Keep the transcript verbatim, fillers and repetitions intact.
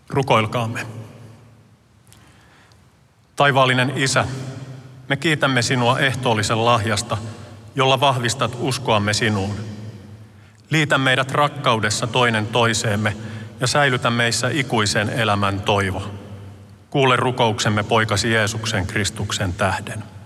Rukoilkaamme. Taivaallinen Isä, me kiitämme sinua ehtoollisen lahjasta, jolla vahvistat uskoamme sinuun. Liitä meidät rakkaudessa toinen toiseemme ja säilytä meissä ikuisen elämän toivo. Kuule rukouksemme poikasi Jeesuksen Kristuksen tähden.